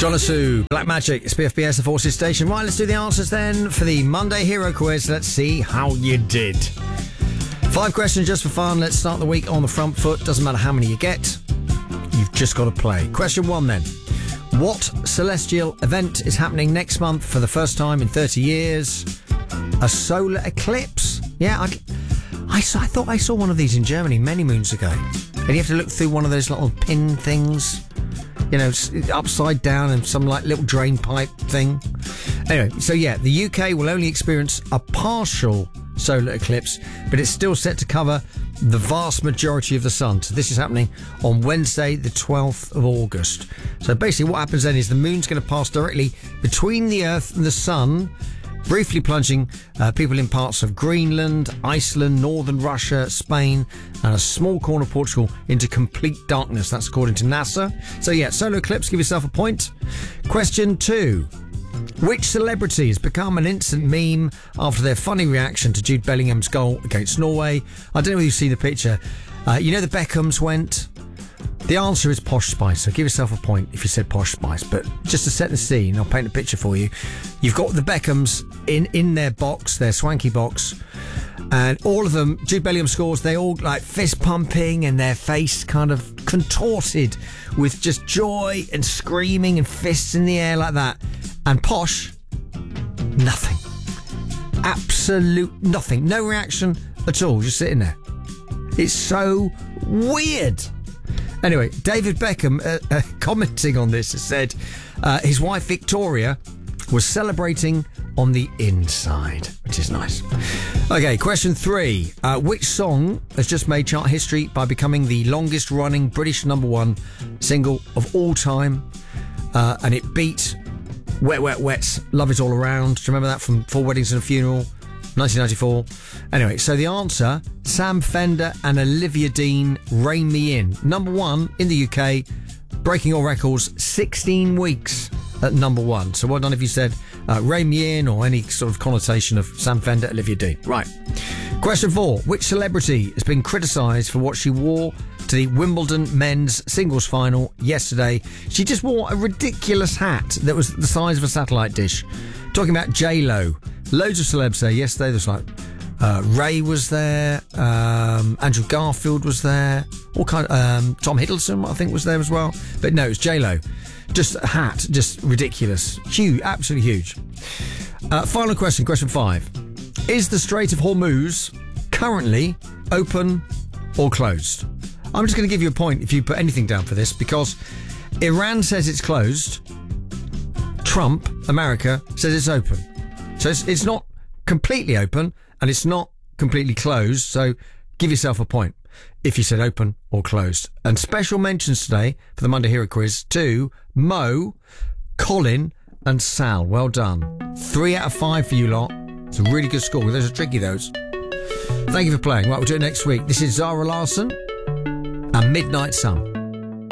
John Sue, Black Magic, it's BFBS, the Forces Station. Right, let's do the answers then for the Monday Hero Quiz. Let's see how you did. 5 questions just for fun. Let's start the week on the front foot. Doesn't matter how many you get. You've just got to play. Question 1 then. What celestial event is happening next month for the first time in 30 years? A solar eclipse? Yeah, I thought I saw one of these in Germany many moons ago. And you have to look through one of those little pin things, you know, upside down and some like little drain pipe thing. Anyway, so yeah, the UK will only experience a partial solar eclipse, but it's still set to cover the vast majority of the sun. So this is happening on Wednesday, the 12th of August. So basically what happens then is the moon's going to pass directly between the Earth and the sun, briefly plunging people in parts of Greenland, Iceland, northern Russia, Spain, and a small corner of Portugal into complete darkness. That's according to NASA. So yeah, solar eclipse, give yourself a point. Question 2. Which celebrity has become an instant meme after their funny reaction to Jude Bellingham's goal against Norway? I don't know if you've seen the picture. You know the Beckhams went? The answer is Posh Spice, so give yourself a point if you said Posh Spice. But just to set the scene, I'll paint a picture for you. You've got the Beckhams in their box, their swanky box, and all of them, Jude Bellingham scores, they all like fist pumping and their face kind of contorted with just joy and screaming and fists in the air like that. And Posh, nothing. Absolute nothing. No reaction at all, just sitting there. It's so weird. Anyway, David Beckham, commenting on this, has said his wife Victoria was celebrating on the inside, which is nice. Okay, question 3. Which song has just made chart history by becoming the longest running British #1 single of all time? And it beat Wet Wet Wet's Love Is All Around. Do you remember that from 4 Weddings and a Funeral? 1994. Anyway, so the answer, Sam Fender and Olivia Dean, Rein Me In. #1 in the UK, breaking all records, 16 weeks at #1. So well done if you said Rein Me In or any sort of connotation of Sam Fender, Olivia Dean. Right. Question 4. Which celebrity has been criticised for what she wore to the Wimbledon men's singles final yesterday? She just wore a ridiculous hat that was the size of a satellite dish. Talking about J-Lo. Loads of celebs there yesterday. There's like Ray was there, Andrew Garfield was there, all kind of Tom Hiddleston I think was there as well. But no, it's J-Lo. Just a hat, just ridiculous, huge, absolutely huge. Final question, question 5. Is the Strait of Hormuz currently open or closed? I'm just going to give you a point if you put anything down for this, because Iran says it's closed. Trump, America, says it's open. So it's not completely open and it's not completely closed. So give yourself a point if you said open or closed. And special mentions today for the Monday Hero Quiz to Mo, Colin and Sal. Well done. 3 out of 5 for you lot. It's a really good score. Those are tricky, those. Thank you for playing. Right, we'll do it next week. This is Zara Larsson and Midnight Sun.